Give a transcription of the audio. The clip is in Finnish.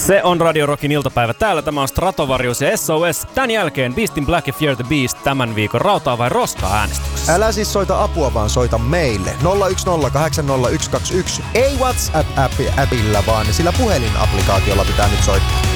Se on Radio Rockin iltapäivä. Täällä tämä on Stratovarius ja SOS. Tän jälkeen Beast in Black ja Fear the Beast tämän viikon rautaa vai roskaa äänestyksessä. Älä siis soita apua, vaan soita meille. 010800121. Ei WhatsApp-appilla, vaan sillä puhelinapplikaatiolla pitää nyt soittaa.